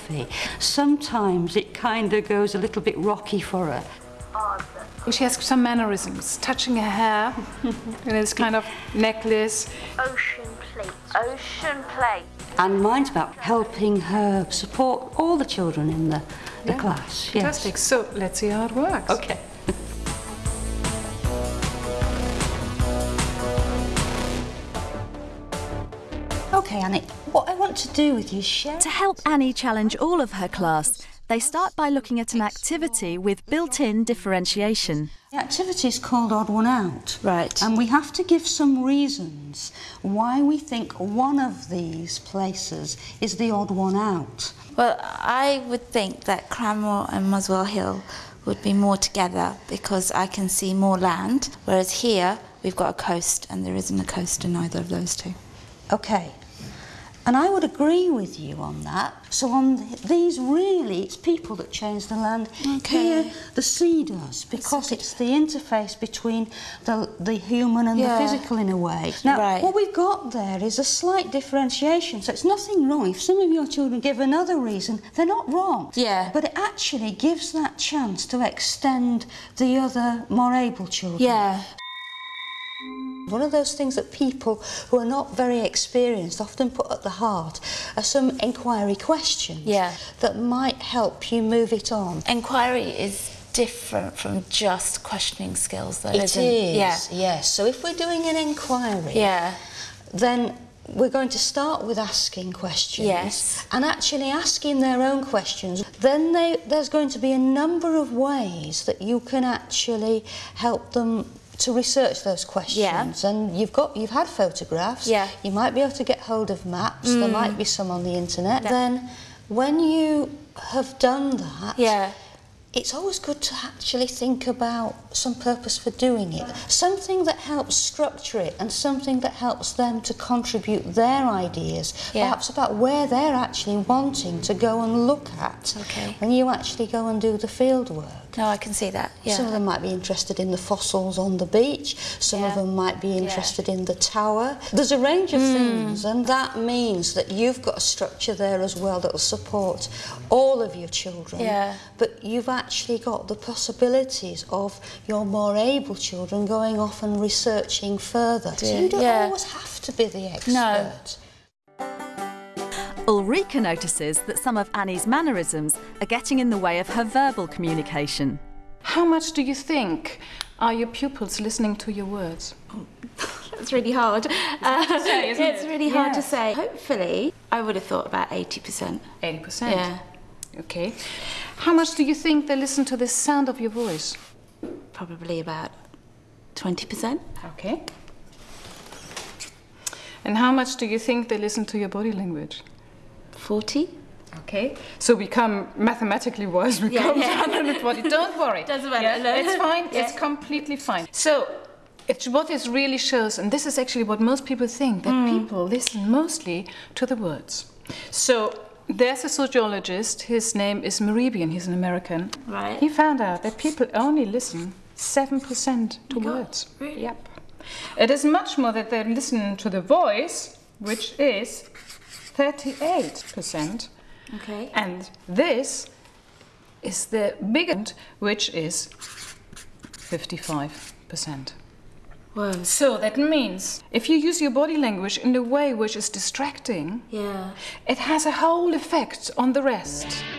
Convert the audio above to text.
fluffy. Sometimes it kind of goes a little bit rocky for her. She has some mannerisms, touching her hair, and it's kind of necklace. Ocean plate. Ocean plate. And mine's about helping her support all the children in the class. Fantastic. Yes. So let's see how it works. Okay. Okay, Annie, what I want to do with you is share... To help Annie challenge all of her class, they start by looking at an activity with built-in differentiation. The activity is called Odd One Out. Right. And we have to give some reasons why we think one of these places is the odd one out. Well, I would think that Cranmore and Muswell Hill would be more together because I can see more land, whereas here we've got a coast and there isn't a coast in either of those two. Okay. And I would agree with you on that. So on these, really, it's people that change the land. Okay. Here, the sea does, because it's the interface between the human and the physical in a way. Now, what we've got there is a slight differentiation, so it's nothing wrong. If some of your children give another reason, they're not wrong. Yeah. But it actually gives that chance to extend the other more able children. Yeah. One of those things that people who are not very experienced often put at the heart are some inquiry questions that might help you move it on. Inquiry is different from just questioning skills, though, It isn't it? is, yes. So if we're doing an inquiry, then we're going to start with asking questions and actually asking their own questions. Then there's going to be a number of ways that you can actually help them to research those questions, and you've had photographs. You might be able to get hold of maps. There might be some on the internet. Then, when you have done that, it's always good to actually think about some purpose for doing it, something that helps structure it, and something that helps them to contribute their ideas, perhaps about where they're actually wanting to go and look at when you actually go and do the field work. No, I can see that. Some of them might be interested in the fossils on the beach, some of them might be interested in the tower. There's a range of things, and that means that you've got a structure there as well that will support all of your children, but you've actually got the possibilities of your more able children going off and researching further. So you don't always have to be the expert. No. Ulrika notices that some of Annie's mannerisms are getting in the way of her verbal communication. How much do you think are your pupils listening to your words? That's really hard. It's really hard to say. Hopefully, I would have thought about 80%. 80%? Yeah. Okay. How much do you think they listen to the sound of your voice? Probably about 20%. Okay. And how much do you think they listen to your body language? 40. Okay, so we come mathematically wise, we come to 140. Don't worry. Doesn't matter. No. It's fine, it's completely fine. So, what this really shows, and this is actually what most people think, that people listen mostly to the words. So, there's a sociologist, his name is Meribian, he's an American. Right. He found out that people only listen 7% to words. Really? Yep. It is much more that they listen to the voice, which is 38%. Okay. And this is the biggest, which is 55%. Whoa. So that means if you use your body language in a way which is distracting, it has a whole effect on the rest.